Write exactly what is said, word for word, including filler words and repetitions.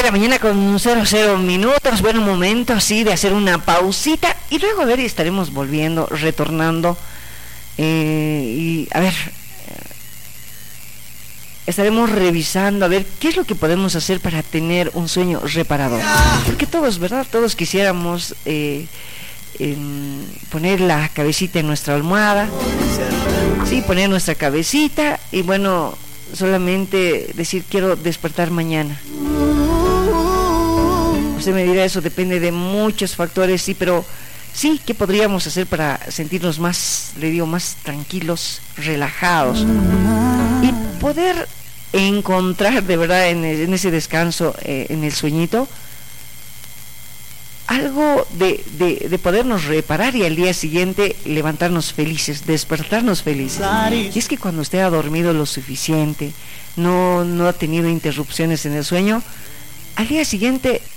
la mañana con cero cero minutos, buen momento así de hacer una pausita y luego a ver estaremos volviendo, retornando eh, y a ver, estaremos revisando a ver qué es lo que podemos hacer para tener un sueño reparador, porque todos, ¿verdad? Todos quisiéramos eh, eh, poner la cabecita en nuestra almohada, sí, poner nuestra cabecita y bueno, solamente decir quiero despertar mañana. Usted me dirá, eso depende de muchos factores, sí, pero sí, ¿qué podríamos hacer para sentirnos más, le digo, más tranquilos, relajados y poder encontrar de verdad en, en ese descanso, eh, en el sueñito, algo de, de, de podernos reparar y al día siguiente levantarnos felices, despertarnos felices? Y es que cuando usted ha dormido lo suficiente, no, no ha tenido interrupciones en el sueño, al día siguiente